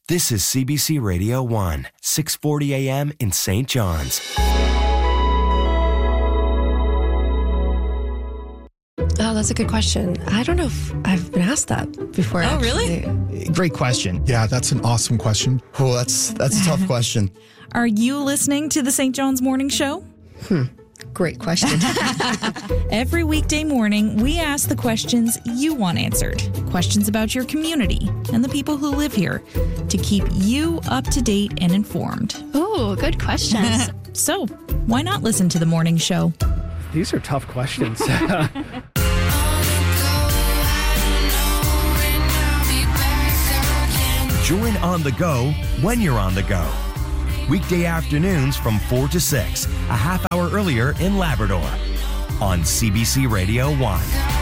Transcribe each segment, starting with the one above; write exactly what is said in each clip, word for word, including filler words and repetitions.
This is C B C Radio one, six forty a.m. in Saint John's. Oh, that's a good question. I don't know if I've been asked that before. Oh, actually. really? Great question. Yeah, that's an awesome question. Oh, that's that's a tough question. Are you listening to the Saint John's Morning Show? Hmm. Great question. Every weekday morning, we ask the questions you want answered. Questions about your community and the people who live here to keep you up to date and informed. Oh, good questions. So, why not listen to the morning show? These are tough questions. Join On the Go when you're on the go. Weekday afternoons from four to six, a half hour earlier in Labrador. On C B C Radio one.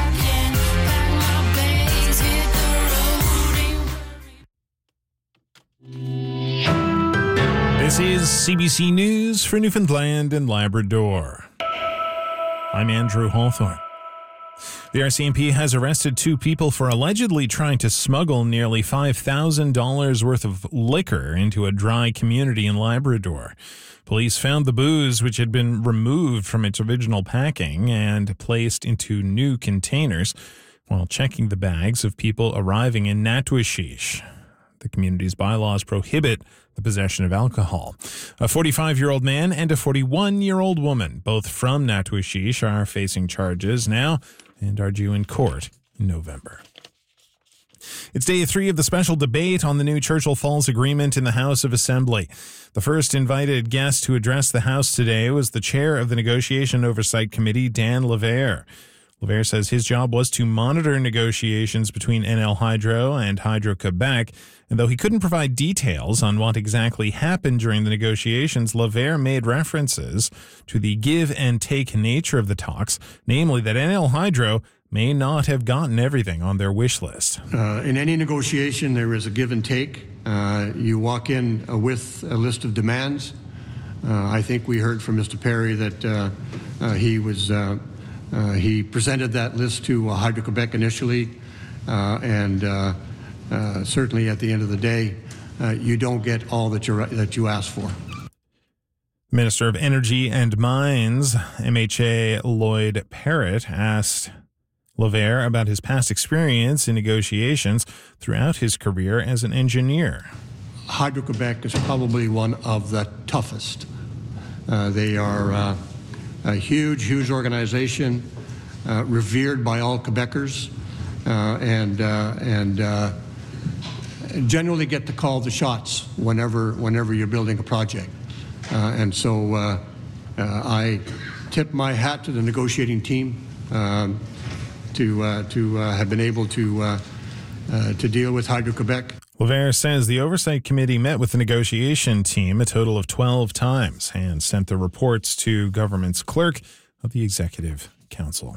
This is C B C News for Newfoundland and Labrador. I'm Andrew Hawthorne. The R C M P has arrested two people for allegedly trying to smuggle nearly five thousand dollars worth of liquor into a dry community in Labrador. Police found the booze, which had been removed from its original packing and placed into new containers, while checking the bags of people arriving in Natuashish. The community's bylaws prohibit the possession of alcohol. A forty-five-year-old man and a forty-one-year-old woman, both from Natuashish, are facing charges now and are due in court in November. It's day three of the special debate on the new Churchill Falls Agreement in the House of Assembly. The first invited guest to address the House today was the chair of the Negotiation Oversight Committee, Dan Levere. Levere says his job was to monitor negotiations between N L Hydro and Hydro-Quebec, and though he couldn't provide details on what exactly happened during the negotiations, Levere made references to the give-and-take nature of the talks, namely that N L Hydro may not have gotten everything on their wish list. Uh, in any negotiation, there is a give and take. Uh, you walk in uh, with a list of demands. Uh, I think we heard from Mister Perry that uh, uh, he was... Uh, Uh, he presented that list to uh, Hydro-Quebec initially, uh, and uh, uh, certainly at the end of the day, uh, you don't get all that you that you ask for. Minister of Energy and Mines, M H A Lloyd Parrott, asked Levere about his past experience in negotiations throughout his career as an engineer. Hydro-Quebec is probably one of the toughest. Uh, they are... Uh, A huge, huge organization, uh, revered by all Quebecers, uh, and uh, and uh, generally get to call the shots whenever whenever you're building a project. Uh, and so uh, uh, I tip my hat to the negotiating team um, to uh, to uh, have been able to uh, uh, to deal with Hydro-Quebec. Levere says the Oversight Committee met with the negotiation team a total of twelve times and sent the reports to government's clerk of the Executive Council.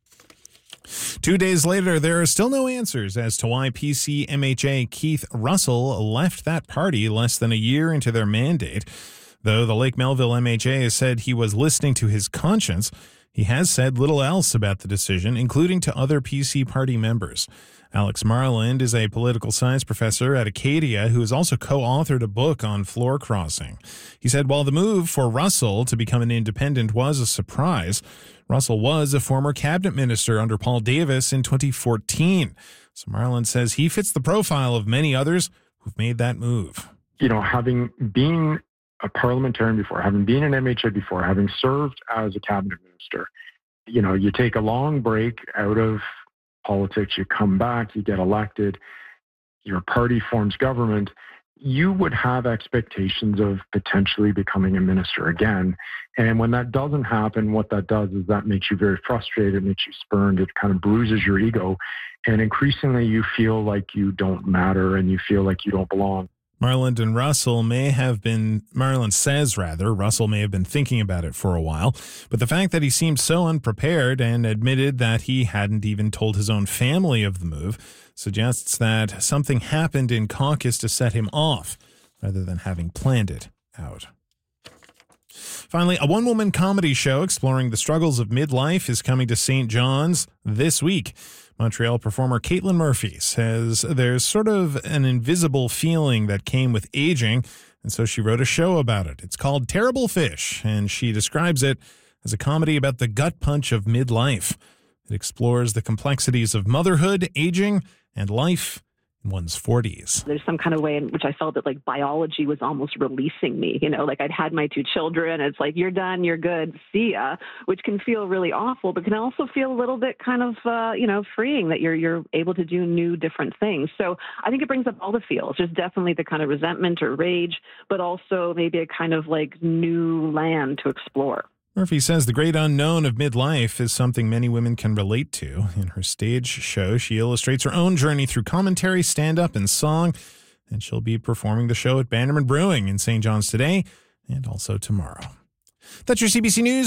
Two days later, there are still no answers as to why P C M H A Keith Russell left that party less than a year into their mandate. Though the Lake Melville M H A has said he was listening to his conscience, he has said little else about the decision, including to other P C party members. Alex Marland is a political science professor at Acadia who has also co-authored a book on floor crossing. He said while the move for Russell to become an independent was a surprise, Russell was a former cabinet minister under Paul Davis in twenty fourteen. So Marland says he fits the profile of many others who've made that move. You know, having been a parliamentarian before, having been an M H A before, having served as a cabinet minister, you know, you take a long break out of politics, you come back, you get elected, your party forms government, you would have expectations of potentially becoming a minister again. And when that doesn't happen, what that does is that makes you very frustrated, it makes you spurned, it kind of bruises your ego. And increasingly you feel like you don't matter and you feel like you don't belong. Marland and Russell may have been, Marland says rather, Russell may have been thinking about it for a while, but the fact that he seemed so unprepared and admitted that he hadn't even told his own family of the move suggests that something happened in caucus to set him off, rather than having planned it out. Finally, a one-woman comedy show exploring the struggles of midlife is coming to Saint John's this week. Montreal performer Caitlin Murphy says there's sort of an invisible feeling that came with aging, and so she wrote a show about it. It's called Terrible Fish, and she describes it as a comedy about the gut punch of midlife. It explores the complexities of motherhood, aging, and life in one's forties. There's some kind of way in which I felt that like biology was almost releasing me, you know, like I'd had my two children. It's like, you're done, you're good, see ya, which can feel really awful, but can also feel a little bit kind of, uh, you know, freeing that you're, you're able to do new different things. So I think it brings up all the feels. There's definitely the kind of resentment or rage, but also maybe a kind of like new land to explore. Murphy says the great unknown of midlife is something many women can relate to. In her stage show, she illustrates her own journey through commentary, stand-up, and song, and she'll be performing the show at Bannerman Brewing in Saint John's today and also tomorrow. That's your C B C News.